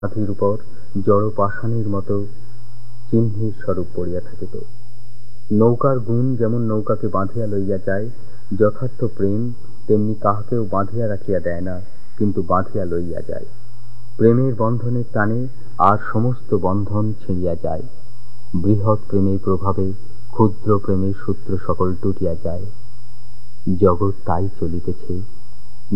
মাটির উপর জড় পাষাণের মতো চিহ্নের স্বরূপ পড়িয়া থাকিত। নৌকার গুণ যেমন নৌকাকে বাঁধিয়া লইয়া যায়, যথার্থ প্রেম তেমনি কাহাকেও বাঁধিয়া রাখিয়া দেয় না, কিন্তু বাঁধিয়া লইয়া যায়। প্রেমের বন্ধনের টানে আর সমস্ত বন্ধন ছিঁড়িয়া যায়। বৃহৎ প্রেমের প্রভাবে ক্ষুদ্র প্রেমের সূত্র সকল টুটিয়া যায়। জগৎ তাই চলিতেছে।